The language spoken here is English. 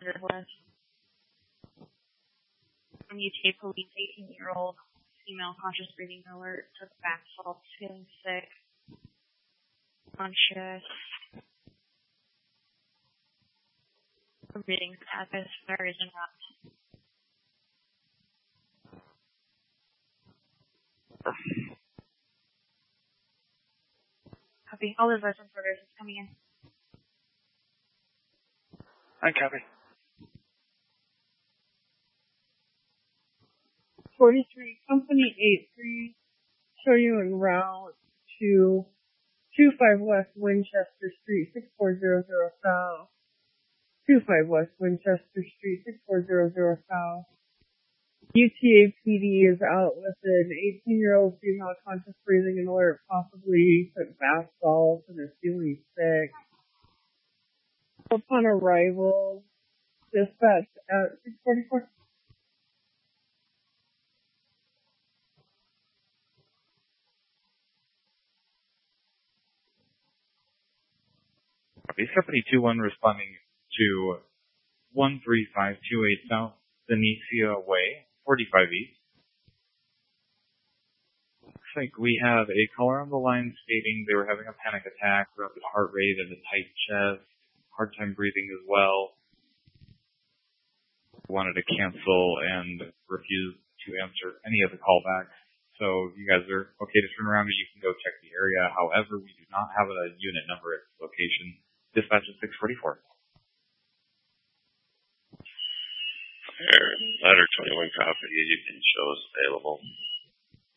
West. From UTA police, 18-year-old female conscious breathing alert, took bath salts, feeling sick, conscious, breathing status, there is not. Copy. All those license orders is coming in. I copy. 43, Company 83, show you en route to 25 West Winchester Street, 6400 South. 25 West Winchester Street, 6400 South. UTA PD is out with an 18-year-old female conscious breathing and alert, possibly took bath salts and is feeling sick. Upon arrival, dispatch at 644. Copy. Company 21 responding to 13528 South Benicia Way, 45 East. Looks like we have a caller on the line stating they were having a panic attack, rapid heart rate, and a tight chest, hard time breathing as well. Wanted to cancel and refused to answer any of the callbacks. So you guys are okay to turn around and you can go check the area. However, we do not have a unit number at this location. Dispatch at 644. Ladder 21 copy, you can show us available.